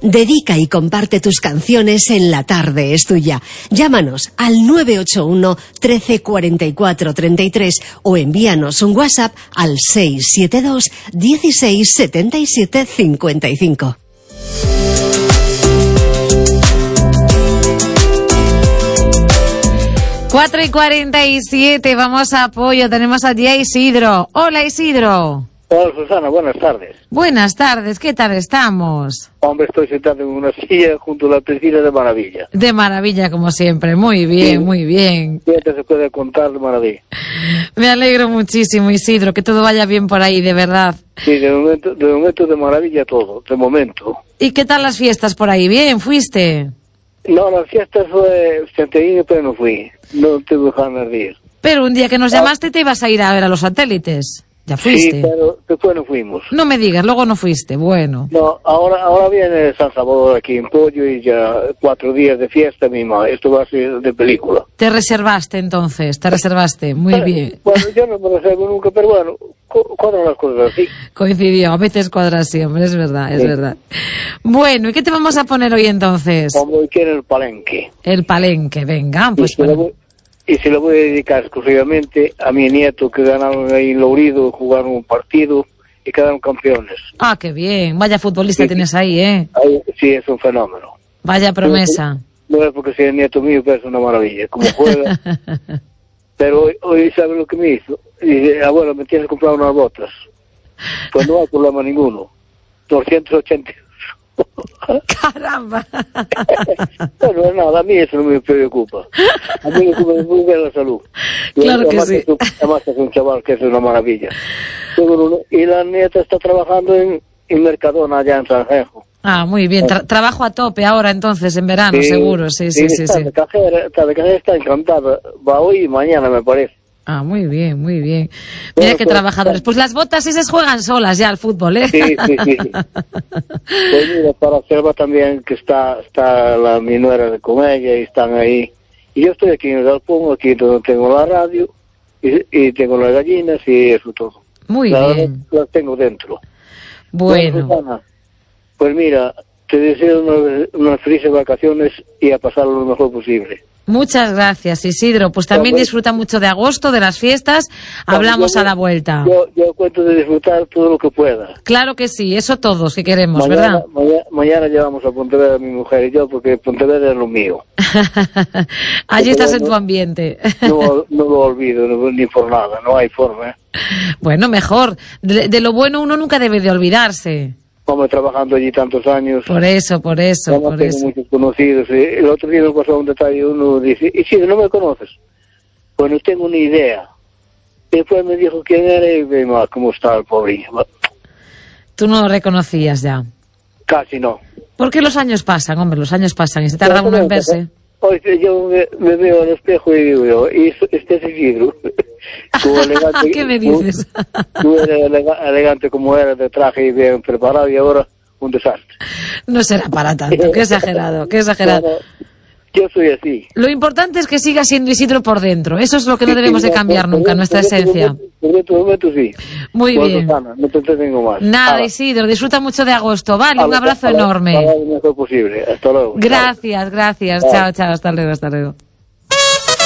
Dedica y comparte tus canciones en La Tarde es Tuya. Llámanos al 981 13 44 33 o envíanos un WhatsApp al 672 16 77 55. Cuatro y 47, vamos a apoyo. Tenemos allí a Isidro. Hola, Isidro. Hola, Susana, buenas tardes. Buenas tardes, ¿qué tal estamos? Hombre, estoy sentado en una silla junto a la piscina de maravilla. De maravilla, como siempre. Muy bien, Sí. muy bien. Siempre se puede contar de maravilla. Me alegro muchísimo, Isidro, que todo vaya bien por ahí, de verdad. Sí, de momento de maravilla todo, de momento. ¿Y qué tal las fiestas por ahí? ¿Bien? ¿Fuiste? No, la fiesta fue Santiago, pero no fui. No tuve ganas de ir. Pero un día que nos llamaste te ibas a ir a ver a los satélites. ¿Ya fuiste? Sí, pero después no fuimos. No me digas, luego no fuiste. Bueno. No, ahora viene San Salvador aquí en Pollo y ya 4 días de fiesta, mi madre. Esto va a ser de película. Te reservaste entonces, te reservaste. Muy bien. Bueno, yo no me reservo nunca, pero bueno, cuadran las cosas así. Coincidió, a veces cuadra siempre, es verdad, es Sí. verdad. Bueno, ¿y qué te vamos a poner hoy entonces? Como hoy quiere el palenque. El palenque, venga, pues Y se lo voy a dedicar exclusivamente a mi nieto que ganaron ahí en Lourido, jugaron un partido y quedaron campeones. Ah, qué bien, vaya futbolista Sí. tienes ahí, ¿eh? Ahí, sí, es un fenómeno. Vaya promesa. No es porque sea el nieto mío, pero es una maravilla, como juega. Pero hoy ¿sabe lo que me hizo? Dice, abuelo, me tienes que comprar unas botas. Pues no hay problema ninguno. 280. Caramba. Bueno, nada, a mí eso no me preocupa. A mí me preocupa la salud. Claro que Además, sí. Además es un chaval que es una maravilla. Y la nieta está trabajando en Mercadona, allá en Sanjejo. Ah, muy bien, trabajo a tope ahora entonces, en verano, seguro, sí. Está de cajera, está encantada. Va hoy y mañana, me parece. Ah, muy bien, muy bien. Mira Bueno, qué pues, trabajadores. Pues las botas esas juegan solas ya al fútbol, ¿eh? Sí. Pues mira, para Selva también, que está mi nuera con ella y están ahí. Y yo estoy aquí en el galpón, aquí donde tengo la radio y tengo las gallinas y eso todo. Muy bien. Las tengo dentro. Bueno. Susana, pues mira, te deseo unas felices vacaciones y a pasarlo lo mejor posible. Muchas gracias, Isidro. Pues también disfruta mucho de agosto, de las fiestas. Hablamos a la vuelta. Yo cuento de disfrutar todo lo que pueda. Claro que sí, eso todos que queremos, ¿verdad? Mañana llevamos a Pontevedra mi mujer y yo, porque Pontevedra es lo mío. Allí estás en tu ambiente. No lo olvido, ni por nada, no hay forma. Bueno, mejor. De lo bueno uno nunca debe de olvidarse. Como trabajando allí tantos años. Por eso. Tengo muchos conocidos. El otro día me pasó un detalle, uno dice, y si no me conoces, pues no tengo ni idea. Después me dijo quién era y vemos cómo estaba el pobre. Tú no lo reconocías ya. Casi no. Porque los años pasan, hombre, los años pasan y se tarda uno en verse. Hoy yo me veo al espejo y digo yo, y este es Isidro. ¿Qué me dices? Tú eres elegante como eres, de traje y bien preparado, y ahora un desastre. No será para tanto, qué exagerado, qué exagerado. Bueno, yo soy así. Lo importante es que siga siendo Isidro por dentro. Eso es lo que no debemos de cambiar nunca, nuestra esencia. En este momento sí. Muy bien. Susana, no te entretengo más. Nada, Isidro, disfruta mucho de agosto. Vale, un abrazo enorme. Lo mejor posible. Hasta luego. Gracias. Chao, hasta luego.